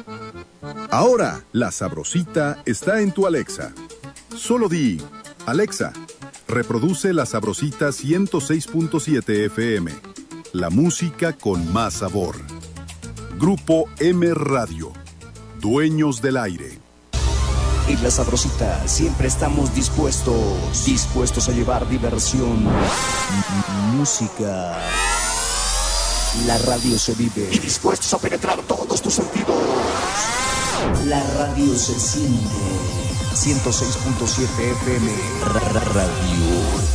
Ahora, La Sabrosita está en tu Alexa. Solo di, Alexa, reproduce La Sabrosita 106.7 FM. La música con más sabor. Grupo M Radio. Dueños del aire. En La Sabrosita siempre estamos dispuestos a llevar diversión, música. La radio se vive y dispuestos a penetrar todos tus sentidos. La radio se siente. 106.7 FM Radio.